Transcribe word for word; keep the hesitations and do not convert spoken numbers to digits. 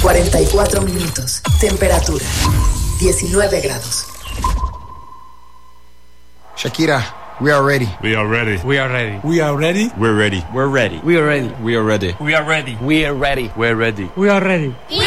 cuarenta y cuatro minutos. Temperatura diecinueve grados. Shakira, we are ready. We are ready. We are ready. We are ready. We're ready. We're ready. We are ready. We are ready. We are ready. We are ready. We're ready. We are ready.